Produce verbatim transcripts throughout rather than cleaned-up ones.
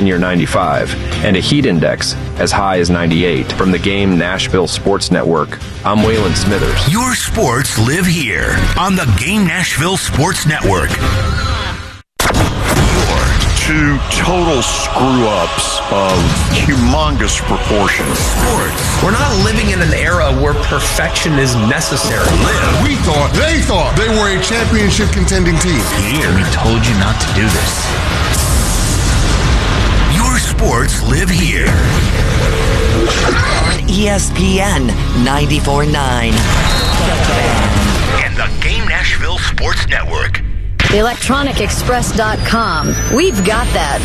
near ninety-five, and a heat index as high as ninety-eight. From the Game Nashville Sports Network, I'm Waylon Smithers. Your sports live here on the Game Nashville Sports Network. Two total screw-ups of humongous proportions. Sports. We're not living in an era where perfection is necessary. Live. We thought, they thought they were a championship contending team. Here. We told you not to do this. Your sports live here. On E S P N ninety-four point nine. And the Game Nashville Sports Network. the electronic express dot com. We've got that.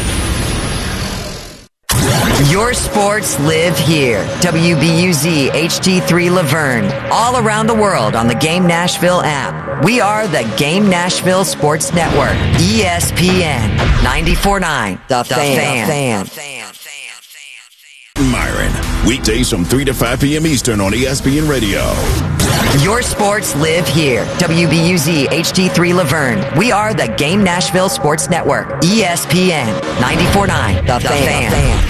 Your sports live here. W B U Z H D three Laverne. All around the world on the Game Nashville app. We are the Game Nashville Sports Network. E S P N ninety-four point nine. The, the Fan. fan. Myron. Weekdays from three to five p.m. Eastern on E S P N Radio. Your sports live here. W B U Z H D three Laverne. We are the Game Nashville Sports Network. E S P N ninety-four point nine. The, the Fan. fan.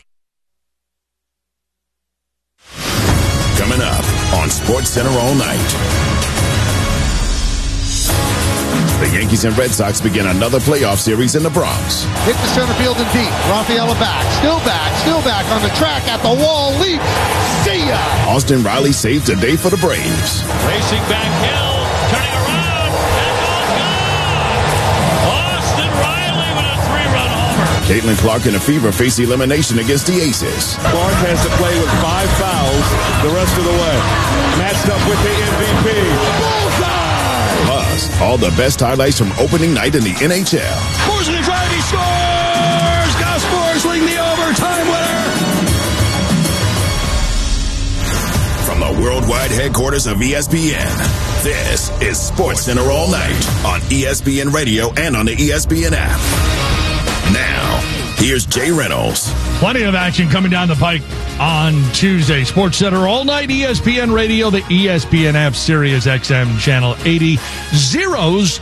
Coming up on Sports Center all night. The Yankees and Red Sox begin another playoff series in the Bronx. Hit the center field and deep. Rafaela back. Still back. Still back on the track at the wall. Leap. See ya. Austin Riley saves the day for the Braves. Racing back hill. Turning around. And goes gone. Austin Riley with a three-run homer. Caitlin Clark and a Fever face elimination against the Aces. Clark has to play with five fouls the rest of the way. Matched up with the M V P. Bullseye! Plus, all the best highlights from opening night in the N H L. Forsling drive, he scores! Gus Forsling, the overtime winner! From the worldwide headquarters of E S P N, this is Sports Center all night on E S P N Radio and on the E S P N app. Now, here's Jay Reynolds. Plenty of action coming down the pike on Tuesday. Sports Center all night, E S P N Radio, the E S P N app, Sirius X M channel eighty. Zeros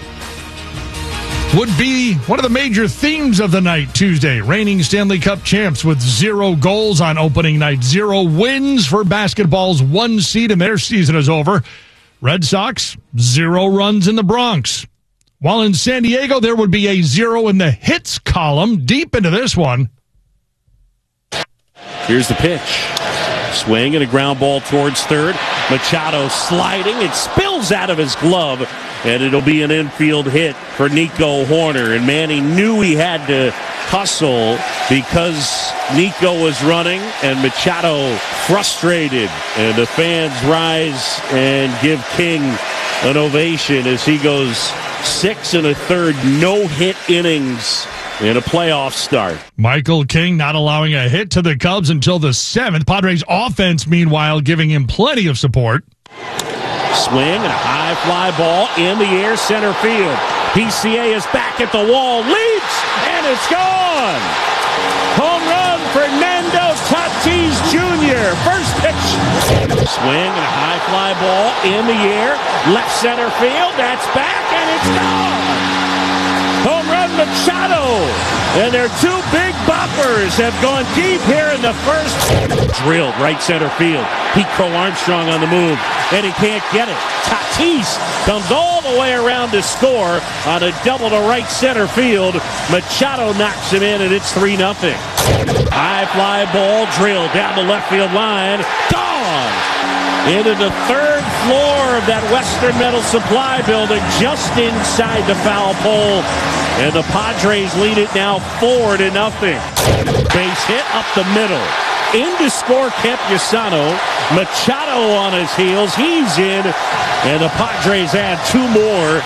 would be one of the major themes of the night Tuesday. Reigning Stanley Cup champs with zero goals on opening night. Zero wins for basketball's one seed, and their season is over. Red Sox, zero runs in the Bronx. While in San Diego, there would be a zero in the hits column. Deep into this one. Here's the pitch. Swing and a ground ball towards third. Machado sliding. It spills out of his glove, and it'll be an infield hit for Nico Hoerner. And Manny knew he had to hustle because Nico was running and Machado frustrated. And the fans rise and give King an ovation as he goes six and a third no-hit innings in a playoff start. Michael King not allowing a hit to the Cubs until the seventh. Padres offense, meanwhile, giving him plenty of support. Swing and a high fly ball in the air, center field. P C A is back at the wall, leaps, and it's gone. Home run, Fernando Tatis Junior First pitch. Swing and a high fly ball in the air, left center field. That's back, and it's gone. Home run, Machado. And their two big boppers have gone deep here in the first. Drilled right center field. Pete Crow Armstrong on the move, and he can't get it. Tatis comes all the way around to score on a double to right center field. Machado knocks him in, and it's three nothing. High fly ball drilled down the left field line. Gone! Into the third floor of that Western Metal Supply building, just inside the foul pole. And the Padres lead it now four to nothing. Base hit up the middle. In to score Campusano. Machado on his heels. He's in. And the Padres add two more.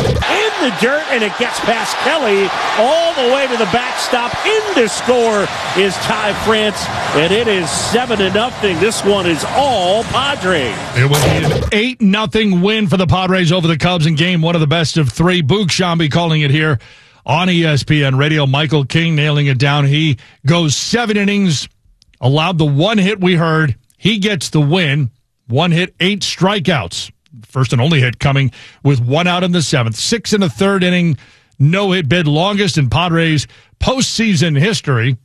In the dirt, and it gets past Kelly all the way to the backstop. In to score is Ty France. And it is seven to nothing. This one is all Padres. It was an eight nothing win for the Padres over the Cubs in game one of the best of three. Boog Shambi calling it here on E S P N Radio. Michael King nailing it down. He goes seven innings, allowed the one hit we heard. He gets the win. One hit, eight strikeouts. First and only hit coming with one out in the seventh. Six in the third inning, no hit bid, longest in Padres postseason history.